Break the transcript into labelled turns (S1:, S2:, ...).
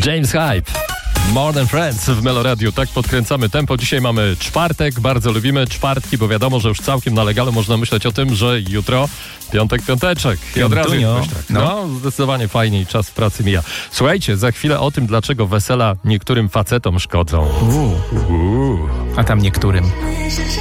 S1: James Hype. More Than Friends w Meloradiu. Tak podkręcamy tempo. Dzisiaj mamy czwartek. Bardzo lubimy czwartki, bo wiadomo, że już całkiem na legalu można myśleć o tym, że jutro piąteczek. I od razu no, zdecydowanie fajniej. Czas w pracy mija. Słuchajcie, za chwilę o tym, dlaczego wesela niektórym facetom szkodzą.
S2: A tam niektórym.